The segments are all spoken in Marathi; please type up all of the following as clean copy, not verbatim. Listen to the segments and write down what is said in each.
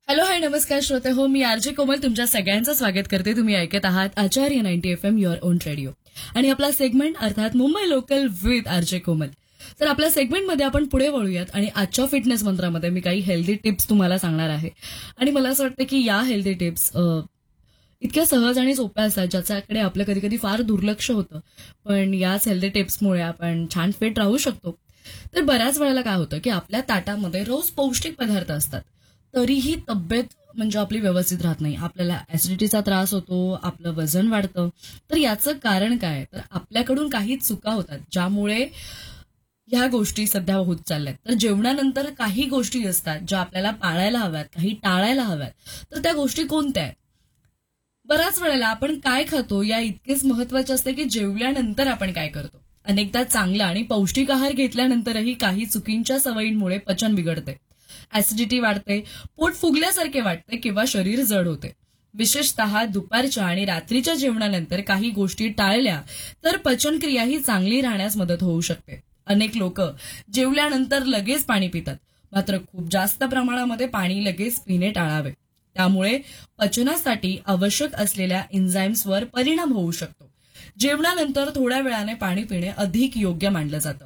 हॅलो हाय नमस्कार श्रोते हो मी आरजे कोमल तुमच्या सगळ्यांचं स्वागत करते. तुम्ही ऐकत आहात आचार्य 90 FM युअर ओन रेडिओ आणि आपला सेगमेंट अर्थात मुंबई लोकल विथ आरजे कोमल. तर आपल्या सेगमेंटमध्ये आपण पुढे वळूयात आणि आजच्या फिटनेस मंत्रामध्ये मी काही हेल्दी टिप्स तुम्हाला सांगणार आहे. आणि मला असं वाटतं की या हेल्दी टिप्स इतक्या सहज आणि सोप्या असतात ज्याच्याकडे आपलं कधी कधी फार दुर्लक्ष होतं, पण याच हेल्दी टिप्समुळे आपण छान फिट राहू शकतो. तर बऱ्याच वेळेला काय होतं की आपल्या ताटामध्ये रोज पौष्टिक पदार्थ असतात, तरीही तब्येत म्हणजे आपली व्यवस्थित राहत नाही. आपल्याला ऍसिडिटीचा त्रास होतो, आपलं वजन वाढतं. तर याचं कारण काय? तर आपल्याकडून काही चुका होतात ज्यामुळे ह्या गोष्टी सध्या होत चालल्यात. तर जेवणानंतर काही गोष्टी असतात ज्या आपल्याला पाळायला हव्यात, काही टाळायला हव्यात. तर त्या गोष्टी कोणत्या आहेत? बऱ्याच वेळेला आपण काय खातो या इतकेच महत्वाचे असते की जेवल्यानंतर आपण काय करतो. अनेकदा चांगला आणि पौष्टिक आहार घेतल्यानंतरही काही चुकींच्या सवयींमुळे पचन बिघडते, ऍसिडिटी वाढते, पोट फुगल्यासारखे वाटते किंवा शरीर जड होते. विशेषतः दुपारच्या आणि रात्रीच्या जेवणानंतर काही गोष्टी टाळल्या तर पचनक्रियाही चांगली राहण्यास मदत होऊ शकते. अनेक लोक जेवल्यानंतर लगेच पाणी पितात, मात्र खूप जास्त प्रमाणामध्ये पाणी लगेच पिणे टाळावे. त्यामुळे पचनासाठी आवश्यक असलेल्या एन्झाईम्सवर परिणाम होऊ शकतो. जेवणानंतर थोड्या वेळाने पाणी पिणे अधिक योग्य मानलं जातं.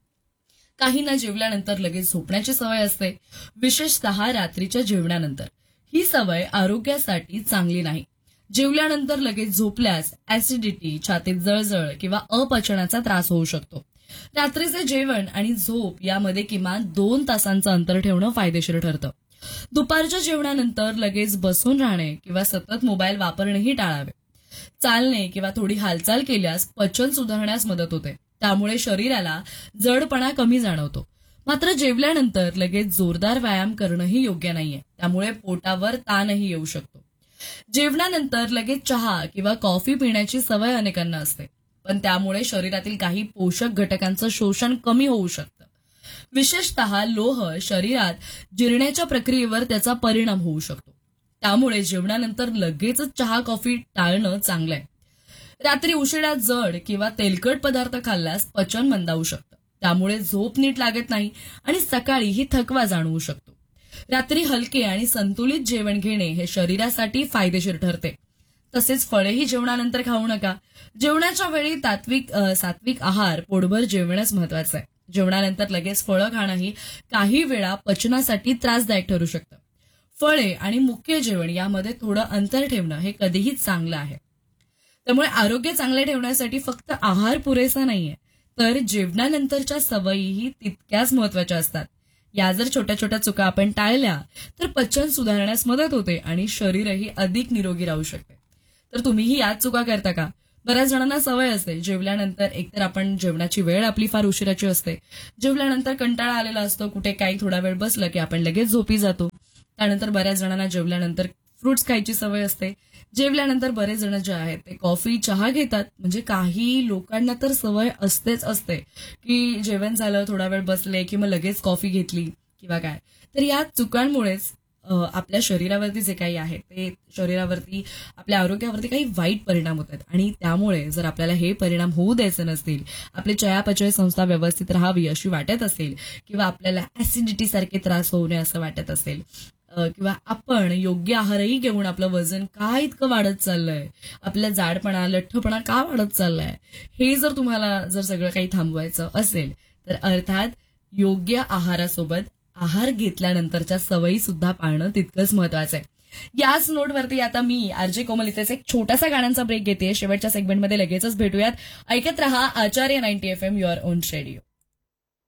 काहींना जेवल्यानंतर लगेच झोपण्याची सवय असते, विशेषतः रात्रीच्या जेवणानंतर. ही सवय आरोग्यासाठी चांगली नाही. जेवल्यानंतर लगेच झोपल्यास ऍसिडिटी, छातीत जळजळ किंवा अपचनाचा त्रास होऊ शकतो. रात्रीचे जेवण आणि झोप यामध्ये किमान 2 तासांचं अंतर ठेवणं फायदेशीर ठरतं. दुपारच्या जेवणानंतर लगेच बसून राहणे किंवा सतत मोबाईल वापरणेही टाळावे. चालणे किंवा थोडी हालचाल केल्यास पचन सुधारण्यास मदत होते. त्यामुळे शरीराला जडपणा कमी जाणवतो. मात्र जेवल्यानंतर लगेच जोरदार व्यायाम करणंही योग्य नाहीये, त्यामुळे पोटावर ताणही येऊ शकतो. जेवणानंतर लगेच चहा किंवा कॉफी पिण्याची सवय अनेकांना असते, पण त्यामुळे शरीरातील काही पोषक घटकांचं शोषण कमी होऊ शकतं. विशेषतः लोह शरीरात जिरण्याच्या प्रक्रियेवर त्याचा परिणाम होऊ शकतो. त्यामुळे जेवणानंतर लगेचच चहा कॉफी टाळणं चांगलं आहे. रात्री उशिरा जड किंवा तेलकट पदार्थ खाल्ल्यास पचन मंदावू शकतं. त्यामुळे झोप नीट लागत नाही आणि सकाळीही थकवा जाणवू शकतो. रात्री हलके आणि संतुलित जेवण घेणे हे शरीरासाठी फायदेशीर ठरते. तसेच फळेही जेवणानंतर खाऊ नका. जेवणाच्या वेळी सात्विक आहार पोटभर जेवणच महत्वाचं आहे. जेवणानंतर लगेच फळं खाणंही काही वेळा पचनासाठी त्रासदायक ठरू शकतं. फळे आणि मुख्य जेवण यामध्ये थोडं अंतर ठेवणं हे कधीही चांगलं आहे. त्यामुळे आरोग्य चांगले ठेवण्यासाठी फक्त आहार पुरेसा नाहीये, तर जेवणानंतरच्या सवयीही तितक्याच महत्वाच्या असतात. या जर छोट्या छोट्या चुका आपण टाळल्या तर पचन सुधारण्यास मदत होते आणि शरीरही अधिक निरोगी राहू शकते. तर तुम्हीही याच चुका करता का? बऱ्याच जणांना सवय असते जेवल्यानंतर, एकतर आपण जेवणाची वेळ आपली फार उशिराची असते, जेवल्यानंतर कंटाळा आलेला असतो, कुठे काही थोडा वेळ बसलं की आपण लगेच झोपी जातो. त्यानंतर बऱ्याच जणांना जेवल्यानंतर फ्रुट्स खायची सवय असते. जेवल्यानंतर बरेच जण जे आहेत ते कॉफी चहा घेतात. म्हणजे काही लोकांना तर सवय असतेच असते की जेवण झालं, थोडा वेळ बसले की मग लगेच कॉफी घेतली किंवा काय. तर या चुकांमुळेच आपल्या शरीरावरती जे काही आहे ते शरीरावरती, आपल्या आरोग्यावरती काही वाईट परिणाम होतात. आणि त्यामुळे जर आपल्याला हे परिणाम होऊ द्यायचे नसतील, आपली चयापचय संस्था व्यवस्थित राहावी अशी वाटत असेल, किंवा आपल्याला ऍसिडिटी सारखे त्रास होऊ नये असं वाटत असेल, किंवा आपण योग्य आहारही घेऊन आपलं वजन का इतकं वाढत चाललंय, आपला जाडपणा, लठ्ठपणा का वाढत चाललाय, हे जर तुम्हाला जर सगळं काही थांबवायचं असेल तर अर्थात योग्य आहारासोबत आहार घेतल्यानंतरच्या सवयी सुद्धा पाळणं तितकंच महत्वाचं आहे. याच नोटवरती आता मी आरजे कोमल इथेच एक छोटासा गाण्यांचा ब्रेक घेते. शेवटच्या सेगमेंटमध्ये लगेचच भेटूयात. ऐकत रहा आचार्य 90 FM युअर ओन रेडिओ.